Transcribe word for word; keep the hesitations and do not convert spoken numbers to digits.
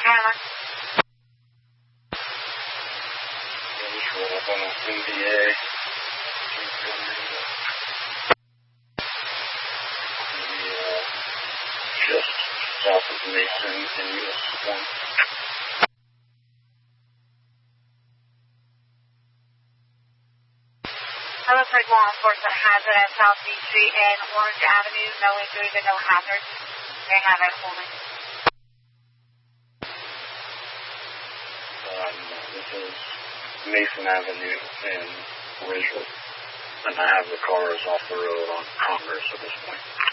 Hannah. Just roll up on N B A. Just south of Mason in U S one. It looks like law enforcement has it at South Beach Street and Orange Avenue. No injuries and no hazards. They have it holding. Um, this is Mason Avenue in Ridgewood. And I have the cars off the road on Congress at this point.